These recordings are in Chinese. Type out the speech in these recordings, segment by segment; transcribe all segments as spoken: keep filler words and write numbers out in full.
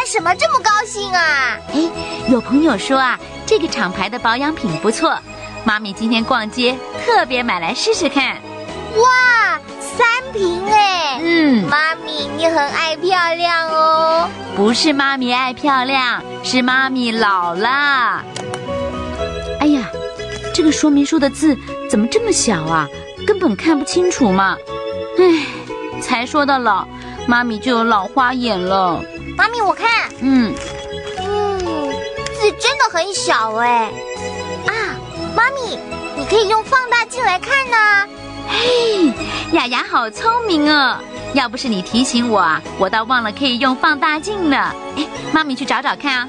什么这么高兴啊？ 哎，有朋友说啊，这个厂牌的保养品不错，妈咪今天逛街特别买来试试看。 哇，三瓶哎！ 嗯， 妈咪你很爱漂亮哦。 不是妈咪爱漂亮，是妈咪老了。哎呀，这个说明书的字怎么这么小啊，根本看不清楚嘛。唉，才说到老，妈咪就有老花眼了。 妈咪我看， 嗯嗯，字真的很小哎。啊，妈咪，你可以用放大镜来看呢。 嘿，雅雅好聪明哦！要不是你提醒我啊，我倒忘了可以用放大镜了。哎，妈咪去找找看啊。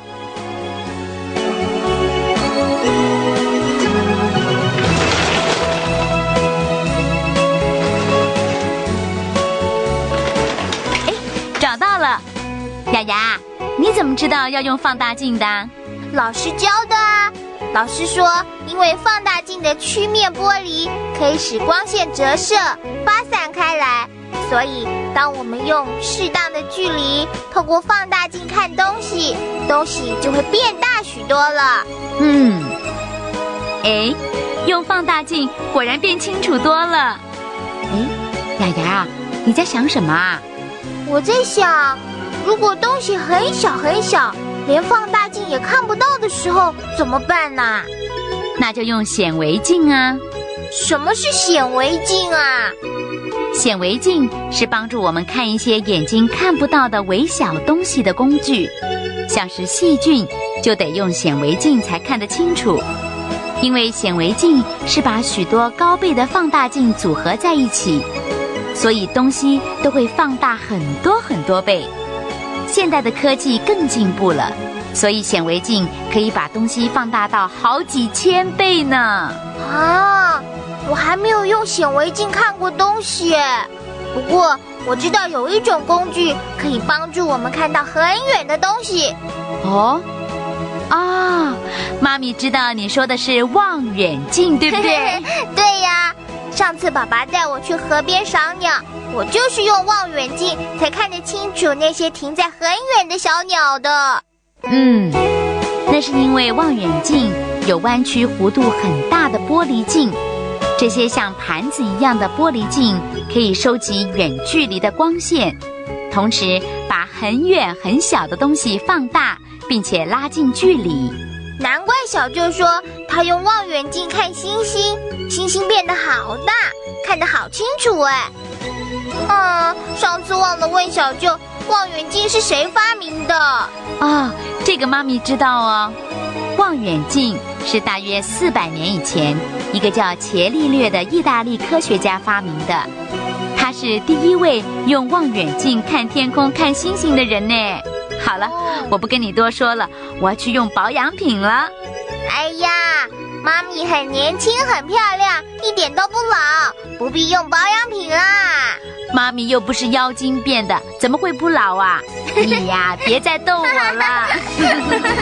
哎，找到了。雅雅，你怎么知道要用放大镜的？ 老师教的啊。老师说，因为放大镜的曲面玻璃可以使光线折射发散开来，所以当我们用适当的距离透过放大镜看东西，东西就会变大许多了。 嗯，哎，用放大镜果然变清楚多了。哎，雅雅，你在想什么啊？ 我在想，如果东西很小很小，连放大镜也看不到的时候怎么办呢？ 那就用显微镜啊。 什么是显微镜啊？ 显微镜是帮助我们看一些眼睛看不到的微小东西的工具，像是细菌就得用显微镜才看得清楚，因为显微镜是把许多高倍的放大镜组合在一起，所以东西都会放大很多很多倍。现代的科技更进步了，所以显微镜可以把东西放大到好几千倍呢。 啊，我还没有用显微镜看过东西。不过我知道有一种工具可以帮助我们看到很远的东西。 哦，啊，妈咪知道你说的是望远镜，对不对？ 对呀，上次爸爸带我去河边赏鸟，我就是用望远镜才看得清楚那些停在很远的小鸟的。 嗯，那是因为望远镜有弯曲弧度很大的玻璃镜，这些像盘子一样的玻璃镜可以收集远距离的光线，同时把很远很小的东西放大，并且拉近距离。 难怪小舅说他用望远镜看星星，星星变得好大，看得好清楚哎。嗯，上次忘了问小舅，望远镜是谁发明的？ 啊，这个妈咪知道哦。望远镜是大约四百年以前，一个叫伽利略的意大利科学家发明的。他是第一位用望远镜看天空、看星星的人呢。好了，我不跟你多说了，我要去用保养品了。 哎呀，妈咪很年轻很漂亮，一点都不老，不必用保养品啦。 妈咪又不是妖精变的，怎么会不老啊？你呀，别再逗我了。